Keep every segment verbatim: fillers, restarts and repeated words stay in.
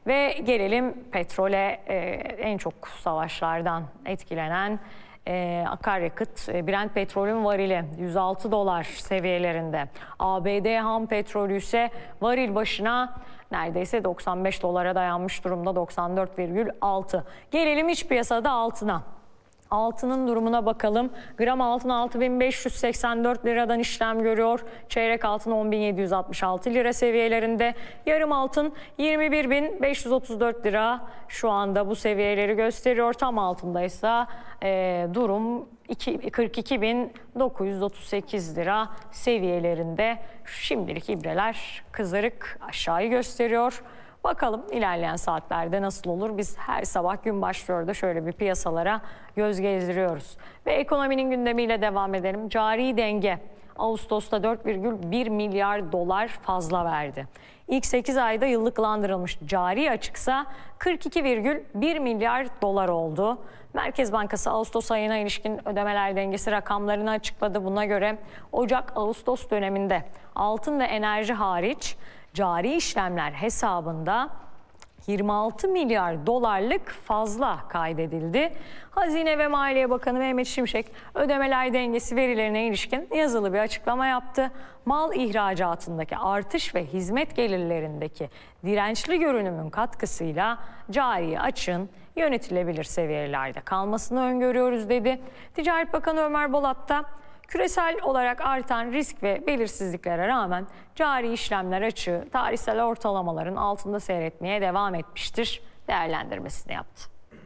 Ve gelelim petrole, e, en çok savaşlardan etkilenen e, akaryakıt. E, Brent petrolün varili yüz altı dolar seviyelerinde. A B D ham petrolü ise varil başına neredeyse doksan beş dolara dayanmış durumda, doksan dört virgül altı. Gelelim iç piyasada altına. Altının durumuna bakalım. Gram altın altı bin beş yüz seksen dört liradan işlem görüyor. Çeyrek altın on bin yedi yüz altmış altı lira seviyelerinde. Yarım altın yirmi bir bin beş yüz otuz dört lira şu anda bu seviyeleri gösteriyor. Tam altındaysa e, durum kırk iki bin dokuz yüz otuz sekiz lira seviyelerinde. Şimdilik ibreler kızarık aşağıyı gösteriyor. Bakalım ilerleyen saatlerde nasıl olur? Biz her sabah gün başlıyor da şöyle bir piyasalara göz gezdiriyoruz. Ve ekonominin gündemiyle devam edelim. Cari denge Ağustos'ta dört virgül bir milyar dolar fazla verdi. İlk sekiz ayda yıllıklandırılmış cari açıksa kırk iki virgül bir milyar dolar oldu. Merkez Bankası Ağustos ayına ilişkin ödemeler dengesi rakamlarını açıkladı. Buna göre Ocak-Ağustos döneminde altın ve enerji hariç cari işlemler hesabında yirmi altı milyar dolarlık fazla kaydedildi. Hazine ve Maliye Bakanı Mehmet Şimşek ödemeler dengesi verilerine ilişkin yazılı bir açıklama yaptı. Mal ihracatındaki artış ve hizmet gelirlerindeki dirençli görünümün katkısıyla cari açığın yönetilebilir seviyelerde kalmasını öngörüyoruz dedi. Ticaret Bakanı Ömer Bolat da küresel olarak artan risk ve belirsizliklere rağmen cari işlemler açığı tarihsel ortalamaların altında seyretmeye devam etmiştir değerlendirmesini yaptı.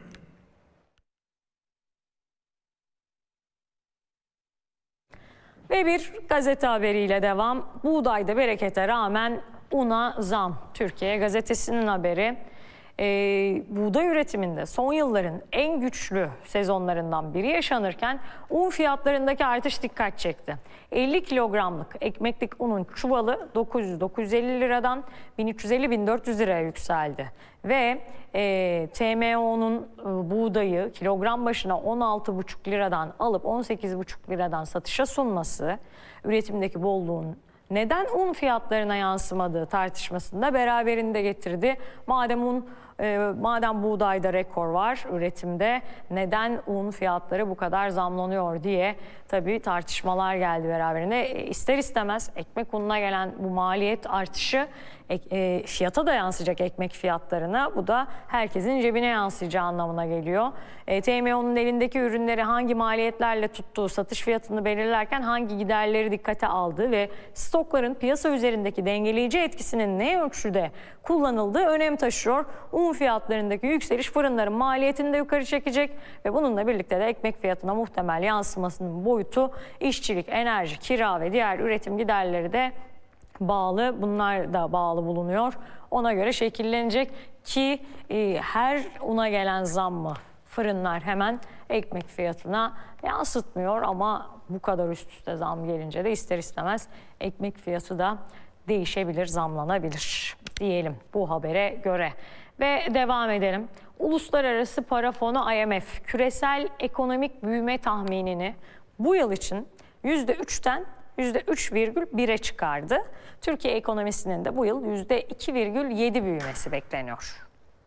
Ve bir gazete haberiyle devam. Buğdayda berekete rağmen una zam. Türkiye Gazetesi'nin haberi. Ee, buğday üretiminde son yılların en güçlü sezonlarından biri yaşanırken un fiyatlarındaki artış dikkat çekti. elli kilogramlık ekmeklik unun çuvalı dokuz yüz dokuz yüz elli liradan bin üç yüz elli bin dört yüz liraya yükseldi. Ve e, T M O'nun e, buğdayı kilogram başına on altı buçuk liradan alıp on sekiz buçuk liradan satışa sunması üretimdeki bolluğun neden un fiyatlarına yansımadığı tartışmasında beraberinde getirdi. Madem un, e, madem buğdayda rekor var üretimde, neden un fiyatları bu kadar zamlanıyor diye tabii tartışmalar geldi beraberinde. E, ister istemez ekmek ununa gelen bu maliyet artışı e, fiyata da yansıyacak, ekmek fiyatlarına. Bu da herkesin cebine yansıyacağı anlamına geliyor. E, T M O'nun elindeki ürünleri hangi maliyetlerle tuttuğu, satış fiyatını belirlerken hangi giderleri dikkate aldığı ve stokların piyasa üzerindeki dengeleyici etkisinin ne ölçüde kullanıldığı önem taşıyor. Un fiyatlarındaki yükseliş fırınların maliyetini de yukarı çekecek ve bununla birlikte de ekmek fiyatına muhtemel yansımasının boyutu işçilik, enerji, kira ve diğer üretim giderleri de bağlı. Bunlar da bağlı bulunuyor. Ona göre şekillenecek ki e, her una gelen zammı fırınlar hemen ekmek fiyatına yansıtmıyor ama bu kadar üst üste zam gelince de ister istemez ekmek fiyatı da değişebilir, zamlanabilir diyelim bu habere göre. Ve devam edelim. Uluslararası Para Fonu I M F küresel ekonomik büyüme tahminini bu yıl için yüzde üçten yüzde üç virgül bire çıkardı. Türkiye ekonomisinin de bu yıl yüzde iki virgül yedi büyümesi bekleniyor.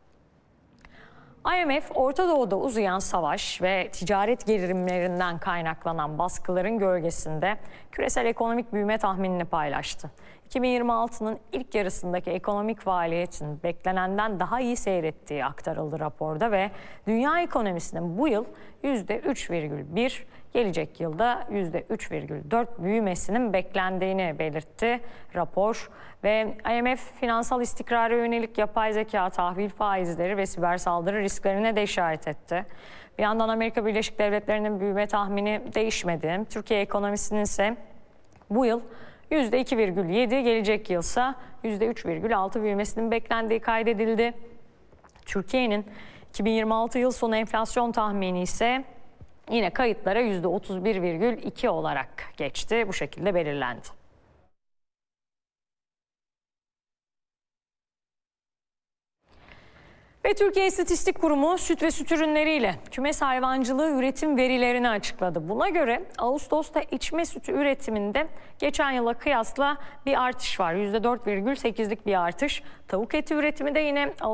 I M F, Orta Doğu'da uzayan savaş ve ticaret gerilimlerinden kaynaklanan baskıların gölgesinde küresel ekonomik büyüme tahminini paylaştı. iki bin yirmi altının ilk yarısındaki ekonomik faaliyetin beklenenden daha iyi seyrettiği aktarıldı raporda ve dünya ekonomisinin bu yıl yüzde üç virgül bir, gelecek yılda yüzde üç virgül dört büyümesinin beklendiğini belirtti rapor. Ve I M F finansal istikrara yönelik yapay zeka, tahvil faizleri ve siber saldırı risklerine de işaret etti. Bir yandan Amerika Birleşik Devletleri'nin büyüme tahmini değişmedi. Türkiye ekonomisinin ise bu yıl yüzde iki virgül yedi, gelecek yılsa yüzde üç virgül altı büyümesinin beklendiği kaydedildi. Türkiye'nin iki bin yirmi altı yıl sonu enflasyon tahmini ise yine kayıtlara yüzde otuz bir virgül iki olarak geçti. Bu şekilde belirlendi. Ve Türkiye İstatistik Kurumu süt ve süt ürünleriyle kümes hayvancılığı üretim verilerini açıkladı. Buna göre Ağustos'ta içme sütü üretiminde geçen yıla kıyasla bir artış var. yüzde dört virgül sekizlik bir artış. Tavuk eti üretimi de yine